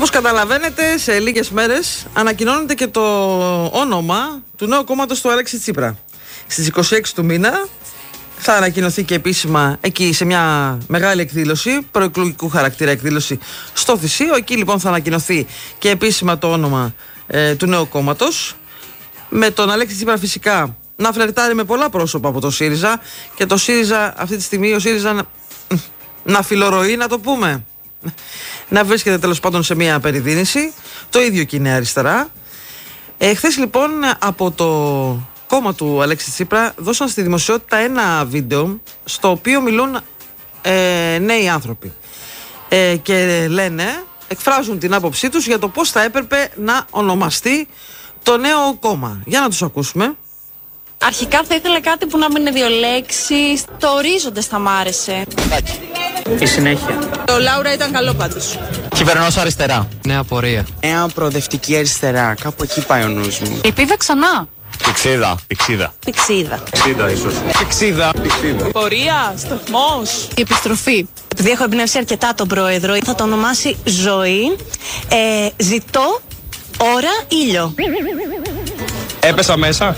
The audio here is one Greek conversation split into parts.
Όπως καταλαβαίνετε, σε λίγες μέρες ανακοινώνεται και το όνομα του νέου κόμματος του Αλέξη Τσίπρα. Στις 26 του μήνα θα ανακοινωθεί και επίσημα εκεί σε μια μεγάλη εκδήλωση, προεκλογικού χαρακτήρα εκδήλωση στο Θησίο. Εκεί λοιπόν θα ανακοινωθεί και επίσημα το όνομα του νέου κόμματος. Με τον Αλέξη Τσίπρα φυσικά να φλερτάρει με πολλά πρόσωπα από το ΣΥΡΙΖΑ και το ΣΥΡΙΖΑ αυτή τη στιγμή, ο ΣΥΡΙΖΑ να φιλορροεί, να το πούμε. Να βρίσκεται τέλος πάντων σε μια περιδίνηση. Το ίδιο και η Νέα Αριστερά. Χθες λοιπόν από το κόμμα του Αλέξη Τσίπρα δώσαν στη δημοσιότητα ένα βίντεο στο οποίο μιλούν νέοι άνθρωποι και λένε, εκφράζουν την άποψή τους για το πώς θα έπρεπε να ονομαστεί το νέο κόμμα. Για να τους ακούσουμε. Αρχικά θα ήθελα κάτι που να μην είναι δύο λέξεις. Το ορίζοντας θα μ' άρεσε. Η συνέχεια. Το Λάουρα ήταν καλό πάντως. Κυβερνός αριστερά. Νέα πορεία. Νέα προοδευτική αριστερά. Κάπου εκεί πάει ο νους μου. Ελπίδα ξανά. Πηξίδα. Πηξίδα. Ίσως. Πηξίδα. Πορεία. Σταθμός. Η επιστροφή. Επειδή έχω εμπνεύσει αρκετά τον πρόεδρο, θα το ονομάσει Ζωή. Ζητώ ώρα ήλιο. Έπεσα μέσα.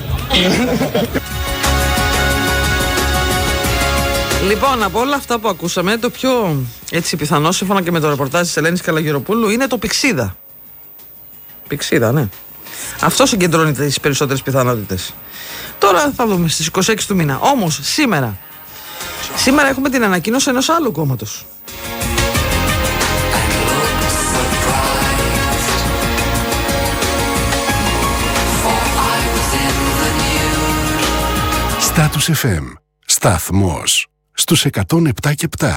Λοιπόν, από όλα αυτά που ακούσαμε, το πιο έτσι πιθανό, σύμφωνα και με το ρεπορτάζ της Ελένης Καλαγεροπούλου, είναι το Πηξίδα. Πηξίδα, ναι. Αυτό συγκεντρώνει τις περισσότερες πιθανότητες. Τώρα θα δούμε στις 26 του μήνα. Όμως σήμερα έχουμε την ανακοίνωση ενός άλλου κόμματος. Status FM. Σταθμός στους 107,7.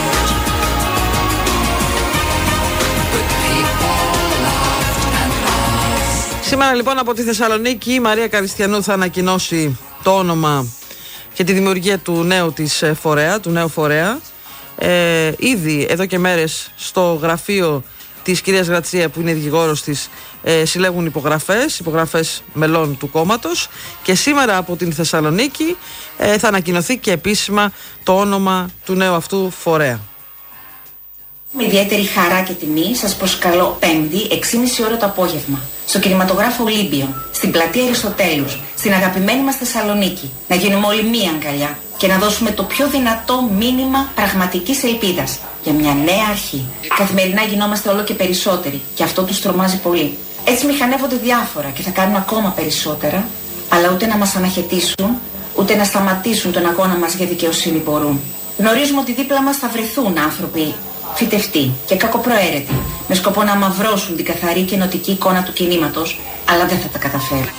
Σήμερα λοιπόν από τη Θεσσαλονίκη η Μαρία Καριστιανού θα ανακοινώσει το όνομα και τη δημιουργία του νέου της φορέα, του νέου φορέα. Ήδη εδώ και μέρες στο γραφείο της κυρίας Γρατσία, που είναι δικηγόρος της, συλλέγουν υπογραφές μελών του κόμματος, και σήμερα από την Θεσσαλονίκη θα ανακοινωθεί και επίσημα το όνομα του νέου αυτού φορέα. Με ιδιαίτερη χαρά και τιμή σας προσκαλώ Πέμπτη, 6.30 ώρα το απόγευμα, στο κινηματογράφο Ολύμπιο, στην πλατεία Αριστοτέλους, στην αγαπημένη μας Θεσσαλονίκη, να γίνουμε όλοι μία αγκαλιά και να δώσουμε το πιο δυνατό μήνυμα πραγματικής ελπίδας για μια νέα αρχή. Καθημερινά γινόμαστε όλο και περισσότεροι και αυτό τους τρομάζει πολύ. Έτσι μηχανεύονται διάφορα και θα κάνουν ακόμα περισσότερα, αλλά ούτε να μας αναχαιτήσουν, ούτε να σταματήσουν τον αγώνα μας για δικαιοσύνη μπορούν. Γνωρίζουμε ότι δίπλα μας θα βρεθούν άνθρωποι φυτευτοί και κακοπροαίρετοι, με σκοπό να αμαυρώσουν την καθαρή και ενωτική εικόνα του κινήματος, αλλά δεν θα τα καταφέρουν.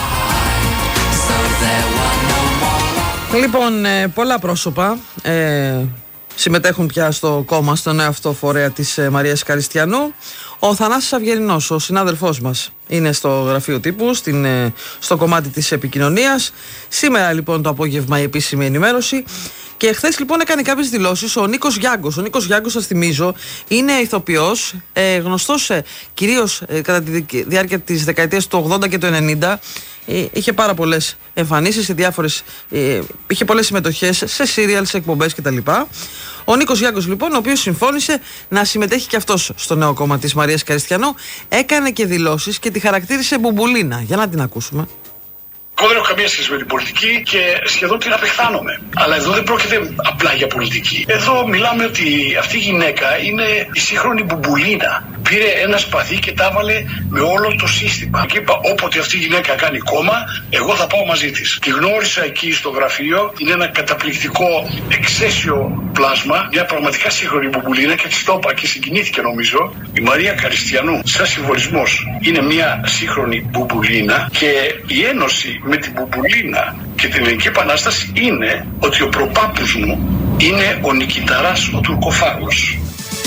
Λοιπόν, πολλά πρόσωπα συμμετέχουν πια στο κόμμα, στο νέο αυτό φορέα της Μαρίας Καριστιανού. Ο Θανάσης Αυγερινός, ο συνάδελφός μας, είναι στο γραφείο τύπου, στο κομμάτι της επικοινωνίας. Σήμερα λοιπόν το απόγευμα η επίσημη ενημέρωση. Και χθες λοιπόν έκανε κάποιες δηλώσεις ο Νίκος Γιάγκος. Ο Νίκος Γιάγκος, σας θυμίζω, είναι ηθοποιός, γνωστός κυρίως κατά τη διάρκεια της δεκαετίας του 80 και του 90. Είχε πάρα πολλές εμφανίσεις σε διάφορες, είχε πολλές συμμετοχές σε σύριαλ, σε εκπομπές κτλ. Ο Νίκος Γιάγκος λοιπόν, ο οποίος συμφώνησε να συμμετέχει και αυτός στο νέο κόμμα της Μαρίας Καριστιανού, έκανε και δηλώσεις και τη χαρακτήρισε μπουμπουλίνα. Για να την ακούσουμε. Εγώ δεν έχω καμία σχέση με την πολιτική και σχεδόν την απεχθάνομαι. Αλλά εδώ δεν πρόκειται απλά για πολιτική. Εδώ μιλάμε ότι αυτή η γυναίκα είναι η σύγχρονη μπουμπουλίνα. Πήρε ένα σπαθί και τα έβαλε με όλο το σύστημα. Και είπα, όποτε αυτή η γυναίκα κάνει κόμμα, εγώ θα πάω μαζί της. Τη γνώρισα εκεί στο γραφείο. Είναι ένα καταπληκτικό εξαίσιο πλάσμα. Μια πραγματικά σύγχρονη μπουμπουλίνα, και της το είπα και συγκινήθηκε νομίζω. Η Μαρία Καριστιανού, σαν συμβολισμός, είναι μια σύγχρονη μπουμπουλίνα, και η ένωση με την μπουμπουλίνα και την Ελληνική Επανάσταση είναι ότι ο προπάπους μου είναι ο Νικηταράς ο Τουρκοφάγος.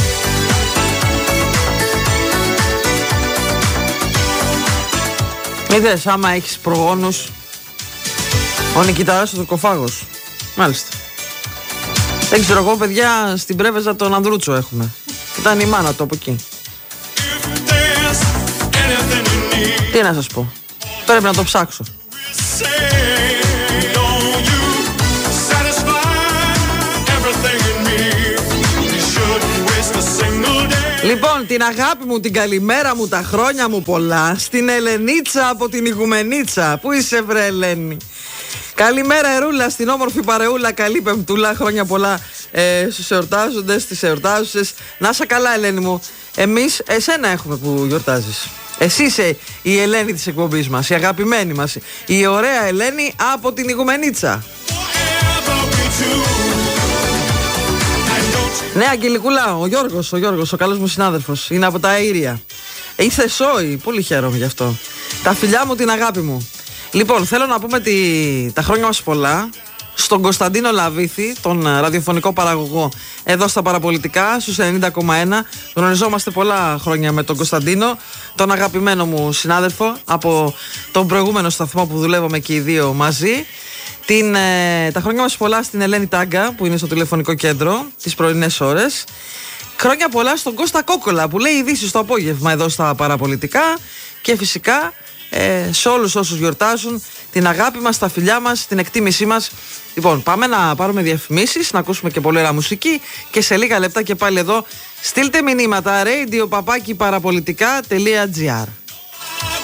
Είδες, άμα έχεις προγόνους, ο Νικηταράς ο Τουρκοφάγος. Μάλιστα. Δεν ξέρω εγώ, παιδιά, στην Πρέβεζα τον Ανδρούτσο έχουμε. Ήταν η μάνα του από εκεί. Τι να σας πω, πρέπει να το ψάξω. Λοιπόν, την αγάπη μου, την καλημέρα μου, τα χρόνια μου πολλά στην Ελενίτσα από την Ηγουμενίτσα. Πού είσαι βρε Ελένη? Καλημέρα Ερούλα, στην όμορφη παρεούλα. Καλή πεμπτούλα, χρόνια πολλά στους εορτάζοντες, στις εορτάζουσες. Να είσαι καλά Ελένη μου. Εμείς εσένα έχουμε που γιορτάζεις. Εσύ είσαι η Ελένη της εκπομπής μας, η αγαπημένη μας, η ωραία Ελένη από την Ηγουμενίτσα. Ναι, Αγγελικούλα, ο Γιώργος, ο καλός μου συνάδελφος, είναι από τα Αήρια. Είσαι σόι, πολύ χαίρομαι γι' αυτό. Τα φιλιά μου, την αγάπη μου. Λοιπόν, θέλω να πούμε τα χρόνια μας πολλά στον Κωνσταντίνο Λαβίθη, τον ραδιοφωνικό παραγωγό εδώ στα Παραπολιτικά, στους 90,1. Γνωριζόμαστε πολλά χρόνια με τον Κωνσταντίνο, τον αγαπημένο μου συνάδελφο από τον προηγούμενο σταθμό που δουλεύαμε και οι δύο μαζί. Τα χρόνια μας πολλά στην Ελένη Τάγκα που είναι στο τηλεφωνικό κέντρο τις πρωινές ώρες. Χρόνια πολλά στον Κώστα Κόκολα που λέει ειδήσεις το απόγευμα εδώ στα Παραπολιτικά. Και φυσικά σε όλους όσους γιορτάζουν, την αγάπη μας, τα φιλιά μας, την εκτίμησή μας. Λοιπόν, πάμε να πάρουμε διαφημίσεις, να ακούσουμε και πολύ ωραία μουσική και σε λίγα λεπτά και πάλι εδώ στείλτε μηνύματα radio@parapolitica.gr.